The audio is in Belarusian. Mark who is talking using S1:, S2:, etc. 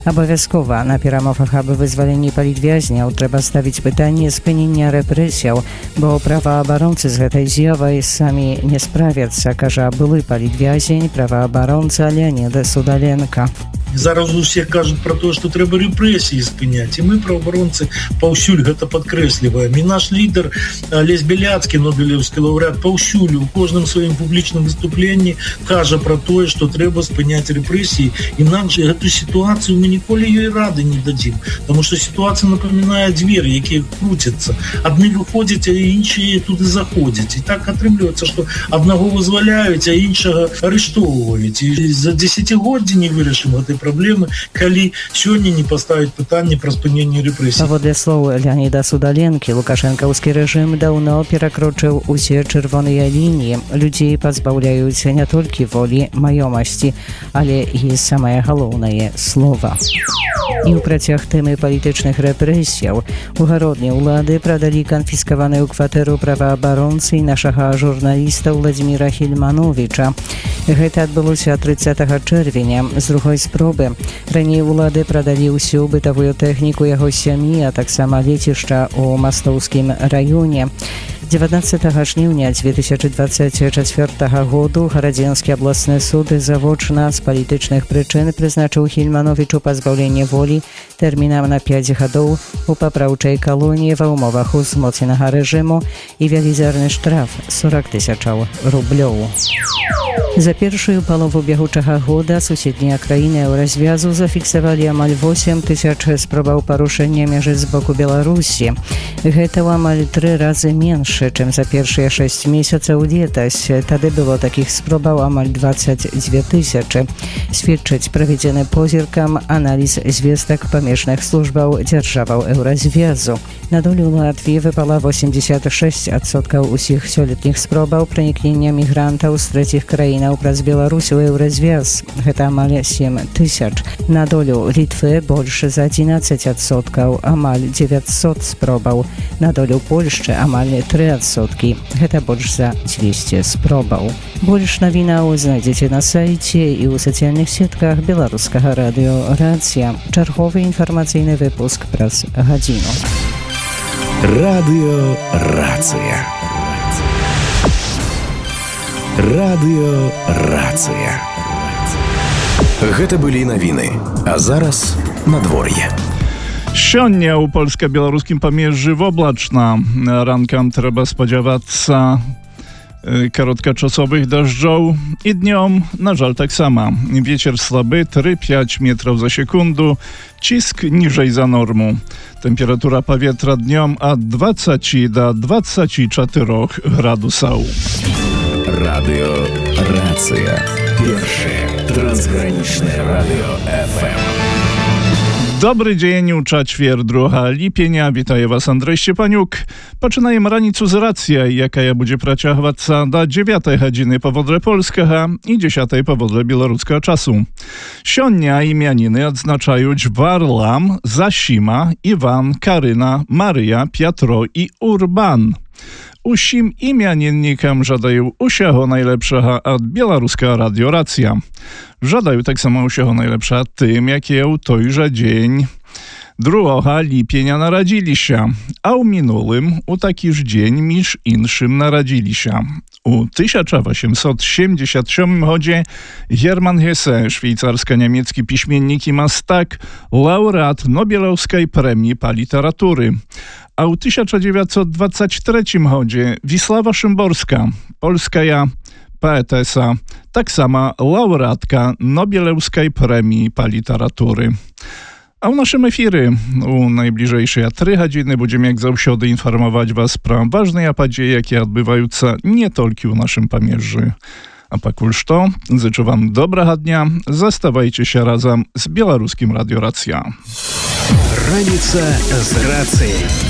S1: Абавязкова на перамовах аб вызваленні палітвязняў трэба ставіць пытанне спынення рэпрэсіяў, бо праваабаронцы з гэтай з'явай самі не справяцца, кажа былы палітвязень, праваабаронца Леонід Судаленко.
S2: Зараз усе кажуць пра тое, што трэба рэпрэсіі спыняць, і мы, праваабаронцы, паўсюль гэта падкрэсліваем. І наш лідар Алесь Бяляцкі, нобелеўскі лаўрэат, паўсюль у кожным сваім публічным выступленні кажа пра тое, што трэба спыняць рэпрэсіі, інакш гэту сітуацыю мы ніколі ёй рады не дадзім, таму што сітуацыя напамінае дзверы, якія круцяцца. Адны выходзяць, а іншыя туды заходзяць. І так атрымліваецца, што аднаго вызваляюць, а іншага арыштоўваюць. І за дзесяцігоддзі не вырашым гэтай праблемы, калі сёння не паставіць пытанне пра спыненне рэпрэсій.
S1: Паводле слоў Леоніда Судаленкі, лукашэнкаўскі рэжым даўно перакрочыў усе чырвоныя лініі. Людзей пазбаўляюць не толькі волі, маёмасці, але і самае галоўнае слова. І ў працяг тэмы палітычных рэпрэсіяў у гародні ўлады прадалі канфіскаваную кватэру праваабаронцы і нашага журналіста Владзіміра Хільмановіча. Гэта адбылося 30 чэрвеня з другой спробы. Раней улады прадалі ўсю бытавую тэхніку яго сям'і, а таксама лецішча ў Мастоўскім раёне. 19 жніўня 2024 году Гарадзенскі абласны суд завочна з палітычных прычын прызначыў Хільмановічу пазбаўленне волі тэрмінам на 5 гадоў у папраўчай калоніі ва ўмовах узмоцненага рэжыму і велізарны штраф 40 000 рублёў. За першую палову бягучага года суседнія краіны Еўразвязу зафіксавалі амаль 8 000 спробаў парушэння мяжы з боку Беларусі. Гэта ў амаль 3 разы менш, чым за першыя 6 месяцаў летась. Тады было такіх спробаў амаль 22 000. Сведчыць праведзены позіркам аналіз звестак памежных службаў дзяржаваў Еўразвязу. На долю Латвіі выпала 86% усіх сёлетніх спробаў пранікнення мігрантаў з трэціх краінаў праз Беларусь у Еўразвяз. Гэта амаль 7 000. На долю Літвы больш за 11%, амаль 900 спробаў. На долю Польшчы амаль 3%. Гэта больш за 200 спробаў. Больш навінаў знайдзеце на сайце і ў сацыяльных сетках беларускага радыё «Рацыя». Чарговы інфармацыйны выпуск праз гадзіну.
S3: Радыё «Рацыя». Радыё «Рацыя». Гэта былі навіны, а зараз надвор'е.
S4: Сёння ў польска-беларускім памежжы воблачна. Ранкам трэба спадзявацца кароткачасовых дажджоў і днём, на жаль, таксама. Вецер слабы 3-5 метров за секунду, cisk niżej za normą. Temperatura powietrza dniem od 20 do 24 gradusów.
S3: Radio Racja. Pierwsze transgraniczne radio FM.
S4: Dobry dzień, u ćwierć 2 lipienia. Witaję was Andrzej Szczepaniuk. Poczynajemy ranicu z Racja, jaka będzie pracować do 9 godziny powodle polskiego i 10 powodle białoruskiego czasu. Sionia imieniny odznaczają Warlam, Zasima, Iwan, Karyna, Maryja, Piotro i Urban. Usim imiennikom żadają usiego najlepszego od białoruskiego Radio Racja. Żadają tak samo usiego najlepszego tym, jakie u tojże dzień 2 lipienia narodzili się, a u minulym u takiż dzień miż inszym narodzili się. U 1877 godzie Hermann Hesse, szwajcarsko-niemiecki piśmiennik i mastak, laureat Nobelowskiej Premii po literatury. A u 1923 godzie Wisława Szymborska, polska poetesa, tak sama laureatka Nobelowskiej Premii po literatury. A w naszym efirze u najbliżejszej 3 godziny będziemy jak zawsze informować was pro ważne podieje, jakie odbywają się nie tylko u naszym pamierzy. A pakulż to, życzę wam dobrego dnia, zostawajcie się razem z Białoruskim Radio Racja.
S3: Раніца з Рацыяй.